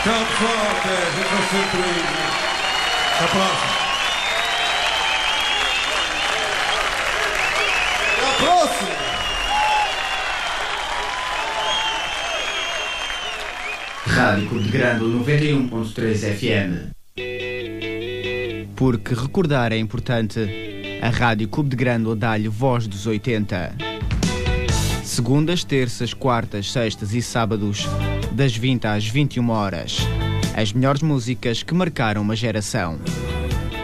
Tão forte, é 100%. Até a próxima. Até a próxima. Rádio Clube de Grândola 91.3 FM. Porque recordar é importante, a Rádio Clube de Grândola dá-lhe voz dos 80. Segundas, terças, quartas, sextas e sábados, das 20 às 21 horas. As melhores músicas que marcaram uma geração.